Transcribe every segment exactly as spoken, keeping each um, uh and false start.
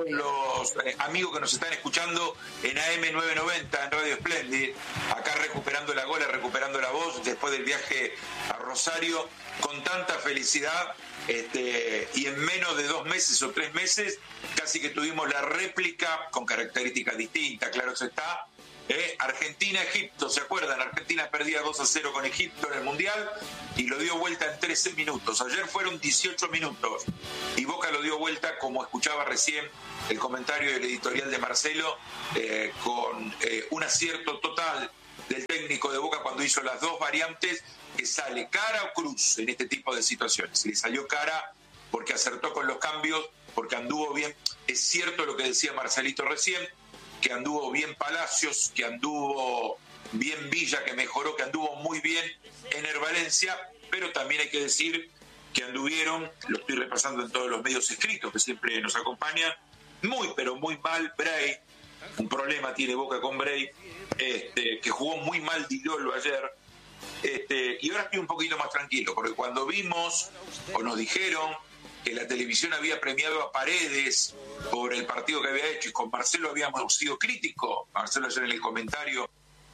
todos los eh, amigos que nos están escuchando en A M novecientos noventa, en Radio Splendid, acá recuperando la gola, recuperando la voz, después del viaje a Rosario, con tanta felicidad, este, y en menos de dos meses o tres meses, casi que tuvimos la réplica, con características distintas, claro se está, Eh, Argentina-Egipto, ¿se acuerdan? Argentina perdía dos a cero con Egipto en el Mundial y lo dio vuelta en trece minutos. Ayer fueron dieciocho minutos y Boca lo dio vuelta, como escuchaba recién el comentario del editorial de Marcelo, eh, con eh, un acierto total del técnico de Boca cuando hizo las dos variantes, que sale cara o cruz en este tipo de situaciones. Le salió cara porque acertó con los cambios, porque anduvo bien. Es cierto lo que decía Marcelito recién, que anduvo bien Palacios, que anduvo bien Villa, que mejoró, que anduvo muy bien Ener Valencia, pero también hay que decir que anduvieron, lo estoy repasando en todos los medios escritos que siempre nos acompañan, muy pero muy mal Bray, un problema tiene Boca con Bray, este, que jugó muy mal Di Lolo ayer, este, y ahora estoy un poquito más tranquilo, porque cuando vimos o nos dijeron que la televisión había premiado a Paredes por el partido que había hecho, y con Marcelo habíamos sido críticos, Marcelo ayer en el comentario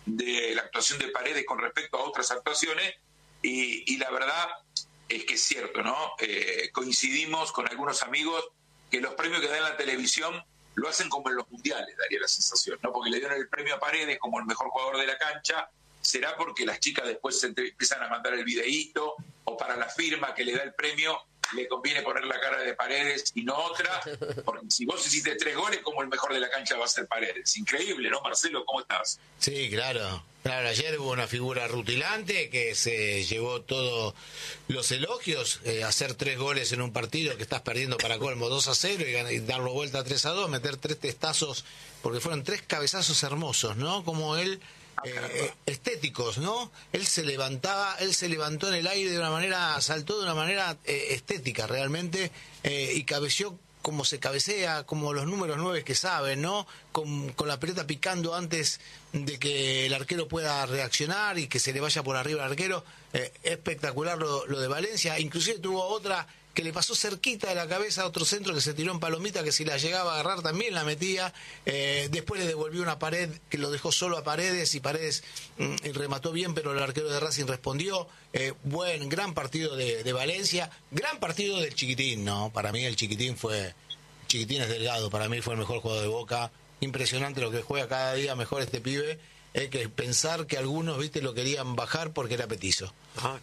de la actuación de Paredes con respecto a otras actuaciones, y, y la verdad es que es cierto, ¿no? Eh, coincidimos con algunos amigos que los premios que dan en la televisión lo hacen como en los mundiales, daría la sensación, ¿no? Porque le dieron el premio a Paredes como el mejor jugador de la cancha, será porque las chicas después se empiezan a mandar el videíto, o para la firma que le da el premio le conviene poner la cara de Paredes y no otra, porque si vos hiciste tres goles, como el mejor de la cancha va a ser Paredes. Increíble, ¿no, Marcelo? ¿Cómo estás? Sí, claro. Claro, ayer hubo una figura rutilante que se llevó todos los elogios, eh, hacer tres goles en un partido que estás perdiendo para colmo dos a cero y, y darlo vuelta a tres a dos, meter tres testazos, porque fueron tres cabezazos hermosos, ¿no? Como él... Eh, estéticos, ¿no? Él se levantaba, él se levantó en el aire de una manera, saltó de una manera eh, estética realmente, eh, y cabeció como se cabecea, como los números nueve que saben, ¿no? Con, con la pelota picando antes de que el arquero pueda reaccionar y que se le vaya por arriba al arquero. Eh, espectacular lo, lo de Valencia, inclusive tuvo otra que le pasó cerquita de la cabeza a otro centro que se tiró en palomita, que si la llegaba a agarrar también la metía. Eh, después le devolvió una pared que lo dejó solo a Paredes, y Paredes mm, remató bien, pero el arquero de Racing respondió. Eh, buen, gran partido de, de Valencia, gran partido del Chiquitín, ¿no? Para mí el Chiquitín fue, Chiquitín es Delgado, para mí fue el mejor jugador de Boca. Impresionante lo que juega cada día mejor este pibe. Hay que pensar que algunos, viste, lo querían bajar porque era petizo. Ajá.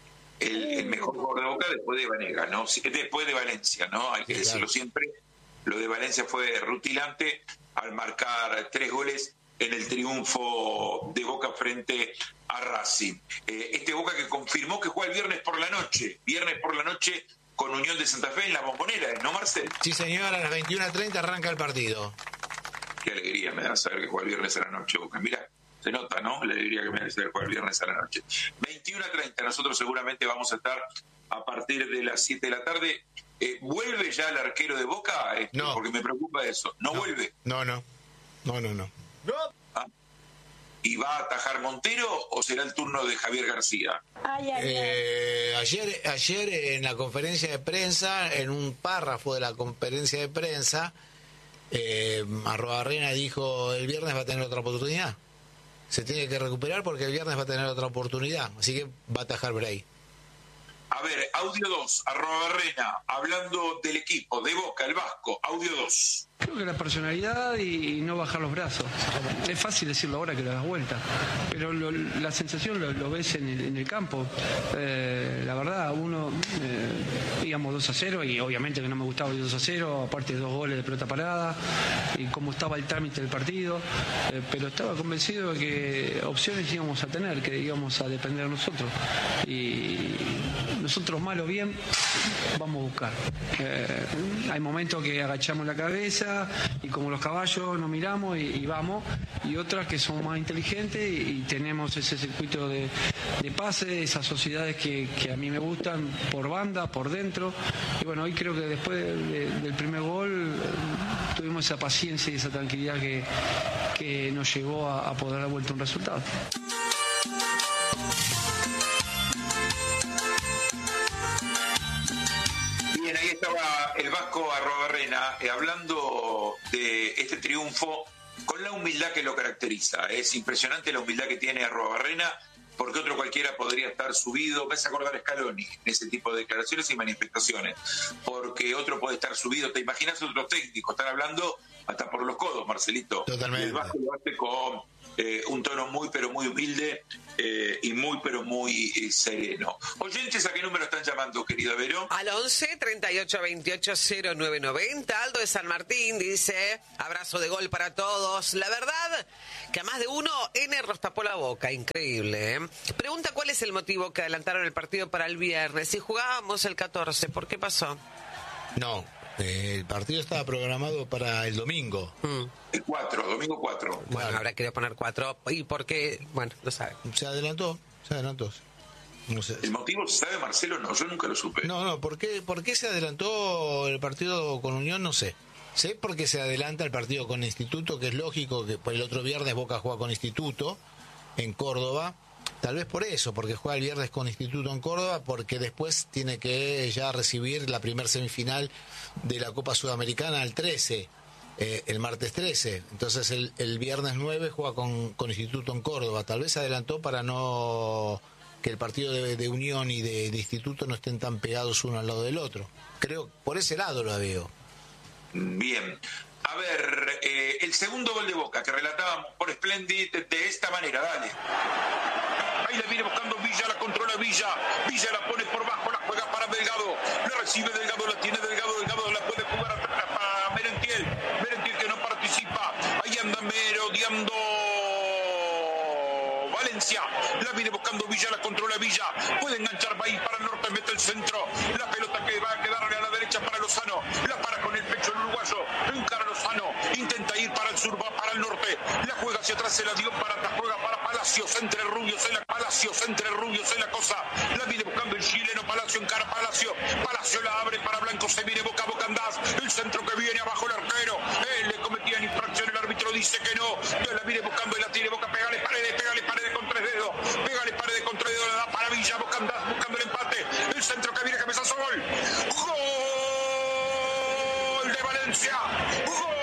El, el mejor jugador de Boca después de Vanega, ¿no? Después de Valencia, ¿no? Hay que sí, decirlo claro. Siempre. Lo de Valencia fue rutilante al marcar tres goles en el triunfo de Boca frente a Racing. Eh, este Boca que confirmó que juega el viernes por la noche, viernes por la noche con Unión de Santa Fe en la Bombonera, ¿no, Marcel? Sí, señor, a las veintiuna treinta arranca el partido. Qué alegría me da saber que juega el viernes a la noche, Boca. Mira, se nota, ¿no? La alegría que me da saber jugar el viernes a la noche. veintiuna treinta, nosotros seguramente vamos a estar a partir de las siete de la tarde. Eh, ¿Vuelve ya el arquero de Boca? Este, no. Porque me preocupa eso. ¿No, no vuelve? No, no. No, no, no. no. Ah. ¿Y va a atajar Montero o será el turno de Javier García? Ay, ay, eh, ayer, ayer en la conferencia de prensa, en un párrafo de la conferencia de prensa, eh, Arrobarrena dijo: el viernes va a tener otra oportunidad. Se tiene que recuperar porque el viernes va a tener otra oportunidad. Así que va a atajar Bray. A ver, audio dos, Arrobarrena, hablando del equipo, de Boca, el Vasco, audio dos. Creo que la personalidad y no bajar los brazos. Es fácil decirlo ahora que lo das vuelta, pero lo, la sensación lo, lo ves en el, en el campo. Eh, la verdad, uno, eh, íbamos dos a cero y obviamente que no me gustaba el dos a cero, aparte de dos goles de pelota parada y cómo estaba el trámite del partido, eh, pero estaba convencido de que opciones íbamos a tener, que íbamos a depender nosotros. Y nosotros, mal o bien, vamos a buscar. Eh, hay momentos que agachamos la cabeza y como los caballos nos miramos y, y vamos, y otras que son más inteligentes y, y tenemos ese circuito de, de pase, esas sociedades que, que a mí me gustan por banda, por dentro. Y bueno, hoy creo que después de, de, del primer gol eh, tuvimos esa paciencia y esa tranquilidad que, que nos llevó a, a poder dar vuelta un resultado. Bien, ahí estaba el Vasco Arruabarrena, eh, hablando de este triunfo, con la humildad que lo caracteriza. Es impresionante la humildad que tiene Arruabarrena, porque otro cualquiera podría estar subido, me hace acordar a Scaloni en ese tipo de declaraciones y manifestaciones, porque otro puede estar subido, te imaginas otro técnico, están hablando hasta por los codos, Marcelito. Totalmente. El Vasco lo hace con eh, un tono muy pero muy humilde eh, y muy pero muy eh, sereno. Oyentes, ¿a qué número están llamando, querido Vero? Al once, treinta y ocho, veintiocho, cero nueve noventa. Aldo de San Martín dice, abrazo de gol para todos. La verdad que a más de uno, N nos tapó la boca, increíble, ¿eh? Pregunta cuál es el motivo que adelantaron el partido para el viernes. Si jugábamos el catorce, ¿por qué pasó? No, eh, el partido estaba programado para el domingo. Mm. El cuatro, domingo cuatro. Bueno, Claro. habrá querido poner cuatro. ¿Y por qué? Bueno, lo sabe. Se adelantó, se adelantó. No sé. ¿El motivo se sabe, Marcelo? No, yo nunca lo supe. No, no, ¿por qué, ¿por qué se adelantó el partido con Unión? No sé. Sé por qué se adelanta el partido con Instituto, que es lógico que por el otro viernes Boca juega con Instituto en Córdoba. Tal vez por eso, porque juega el viernes con Instituto en Córdoba, porque después tiene que ya recibir la primer semifinal de la Copa Sudamericana el trece, eh, el martes trece. Entonces el, el viernes nueve juega con, con Instituto en Córdoba. Tal vez se adelantó para no que el partido de, de Unión y de, de Instituto no estén tan pegados uno al lado del otro. Creo, por ese lado lo veo. Bien. A ver, eh, el segundo gol de Boca que relatábamos por Splendid de esta manera, dale. Ahí la viene buscando Villa, la controla Villa. Villa la pone por bajo, la juega para Delgado. La recibe Delgado, la tiene Delgado. Delgado la puede jugar atrás para Merentiel. Merentiel que no participa. Ahí anda merodeando Valencia. La viene buscando Villa, la controla Villa. Puede enganchar, va a ir para el norte, mete el centro. La pelota que va a quedarle a la derecha para Lozano. La para con el pecho el uruguayo. Encara Lozano. Intenta ir para el sur, va para el norte. La juega hacia atrás, se la dio para atrás. Juega para Palacios, entre Rubios en la Palacios, entre Rubios en la cosa. La viene buscando el chileno Palacio, encara Palacio. Palacio la abre para Blanco, se viene Boca, Boca andás. El centro que viene abajo el arquero. Él le cometía infracción, el árbitro dice que no. Ya la viene buscando y la tiene Boca, pégale paredes, pégale paredes con tres dedos. Pégale paredes con tres dedos, la da para Villa, Boca andás buscando el empate. El centro que viene, cabezazo, gol. Gol de Valencia. Gol.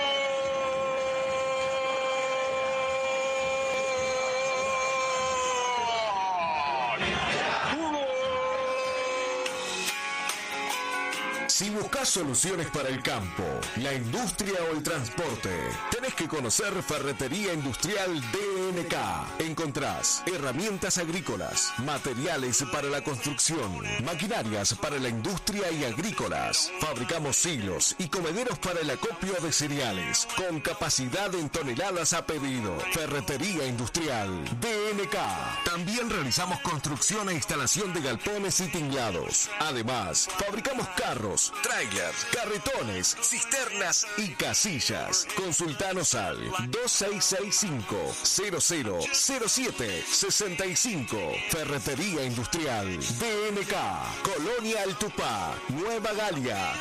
Si buscas soluciones para el campo, la industria o el transporte, tenés que conocer Ferretería Industrial D N K. Encontrás herramientas agrícolas, materiales para la construcción, maquinarias para la industria y agrícolas. Fabricamos silos y comederos para el acopio de cereales, con capacidad en toneladas a pedido. Ferretería Industrial D N K. También realizamos construcción e instalación de galpones y tinglados. Además, fabricamos carros, trailers, carretones, cisternas y casillas. Consultanos al dos seis seis cinco, cero cero cero siete seis cinco. Ferretería Industrial D N K, Colonia El Tupá, Nueva Galia.